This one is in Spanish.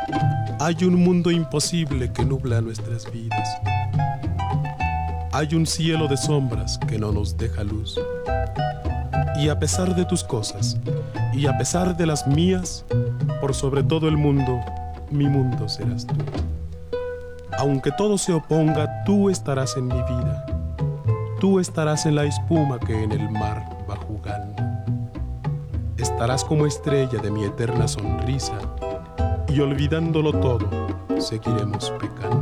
Hay un mundo imposible que nubla nuestras vidas. Hay un cielo de sombras que no nos deja luz. Y a pesar de tus cosas, y a pesar de las mías, por sobre todo el mundo, mi mundo serás tú. Aunque todo se oponga, tú estarás en mi vida. Tú estarás en la espuma que en el mar va jugando. Estarás como estrella de mi eterna sonrisa, y olvidándolo todo, seguiremos pecando.